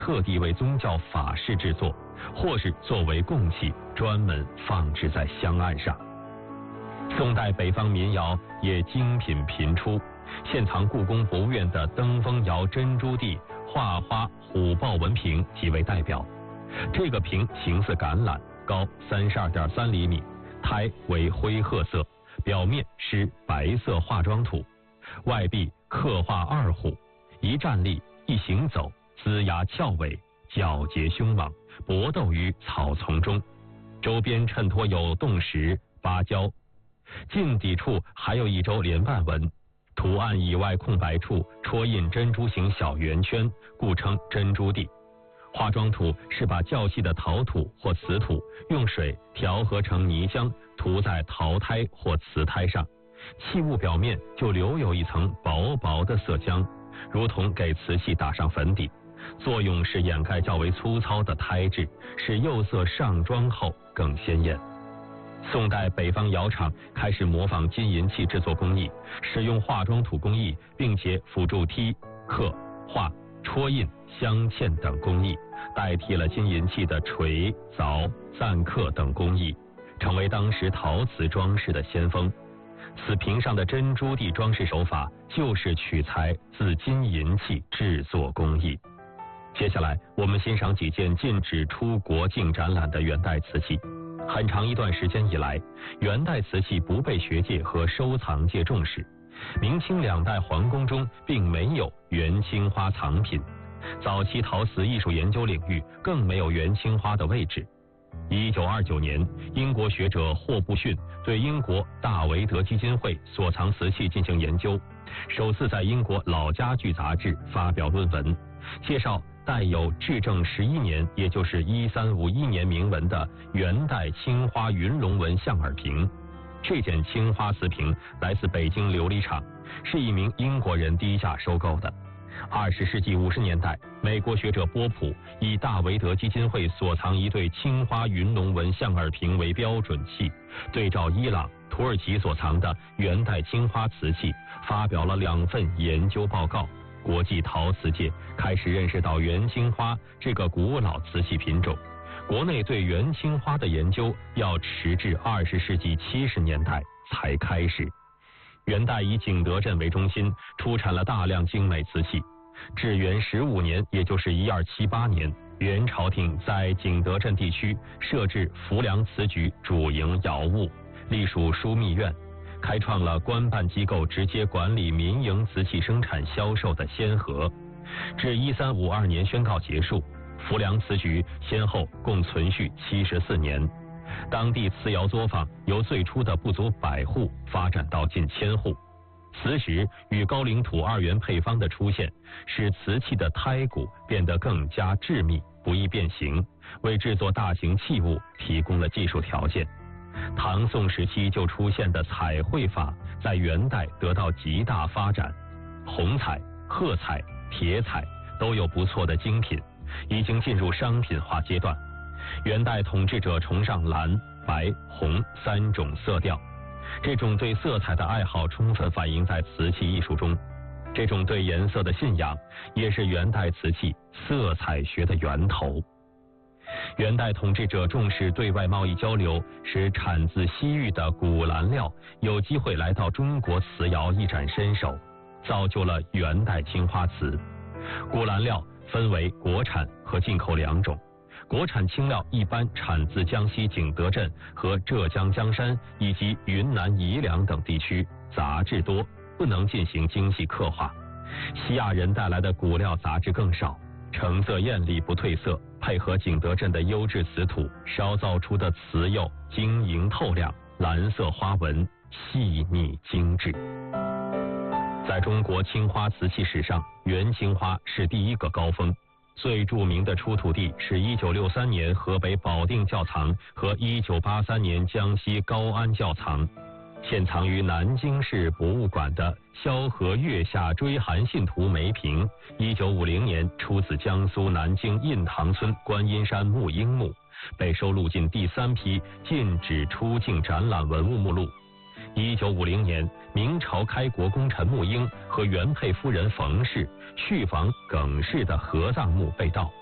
特地为宗教法事制作，或是作为供器专门放置在香案上。宋代北方民谣也精品频出，现藏故宫博物院的登封窑珍珠地画花虎豹纹瓶即为代表。这个瓶形似橄榄，高32.3厘米，胎为灰褐色，表面施白色化妆土，外壁刻画二虎，一站立一行走，龇牙翘尾，皎洁凶猛，搏斗于草丛中，周边衬托有洞石、芭蕉，近底处还有一周连瓣纹，图案以外空白处戳印珍珠形小圆圈，故称珍珠地。化妆土是把较细的陶土或瓷土用水调和成泥浆，涂在陶胎或瓷胎上，器物表面就留有一层薄薄的色浆，如同给瓷器打上粉底，作用是掩盖较为粗糙的胎质，使釉色上妆后更鲜艳。宋代北方窑厂开始模仿金银器制作工艺，使用化妆土工艺，并且辅助剔、刻、画、戳印、镶嵌等工艺，代替了金银器的锤、凿、錾刻等工艺，成为当时陶瓷装饰的先锋。此瓶上的珍珠地装饰手法就是取材自金银器制作工艺。接下来我们欣赏几件禁止出国境展览的元代瓷器。很长一段时间以来，元代瓷器不被学界和收藏界重视，明清两代皇宫中并没有元青花藏品，早期陶瓷艺术研究领域更没有元青花的位置。1929年，英国学者霍布逊对英国大维德基金会所藏瓷器进行研究，首次在英国老家具杂志发表论文，介绍带有至正11年，也就是1351年铭文的元代青花云龙纹象耳瓶。这件青花瓷瓶来自北京琉璃厂，是一名英国人低价收购的。20世纪50年代，美国学者波普以大维德基金会所藏一对青花云龙纹象耳瓶为标准器，对照伊朗、土耳其所藏的元代青花瓷器，发表了2份研究报告。国际陶瓷界开始认识到元青花这个古老瓷器品种，国内对元青花的研究要迟至20世纪70年代才开始。元代以景德镇为中心，出产了大量精美瓷器。至元15年，也就是1278年，元朝廷在景德镇地区设置浮梁瓷局主营窑务，隶属枢密院，开创了官办机构直接管理民营瓷器生产销售的先河。至1352年宣告结束，浮梁瓷局先后共存续74年。当地瓷窑作坊由最初的不足100户发展到近1000户。磁石与高岭土2元配方的出现，使瓷器的胎骨变得更加致密，不易变形，为制作大型器物提供了技术条件。唐宋时期就出现的彩绘法，在元代得到极大发展，红彩、褐彩、铁彩都有不错的精品，已经进入商品化阶段。元代统治者崇尚蓝、白、红3种色调，这种对色彩的爱好充分反映在瓷器艺术中。这种对颜色的信仰也是元代瓷器色彩学的源头。元代统治者重视对外贸易交流，使产自西域的古蓝料有机会来到中国瓷窑一展身手，造就了元代青花瓷。古蓝料分为国产和进口2种。国产青料一般产自江西景德镇和浙江江山以及云南宜良等地区，杂质多，不能进行精细刻画。西亚人带来的古料杂质更少，成色艳丽不褪色，配合景德镇的优质瓷土烧造出的瓷釉晶莹透亮，蓝色花纹细腻精致。在中国青花瓷器史上，元青花是第一个高峰。最著名的出土地是1963年河北保定窖藏和1983年江西高安窖藏。现藏于南京市博物馆的萧何月下追寒信图梅瓶，1950年出自江苏南京印塘村观音山木樱墓，被收录进第3批禁止出境展览文物目录。1950年，明朝开国功臣穆英和原配夫人冯氏续仿耿氏的合葬墓被盗，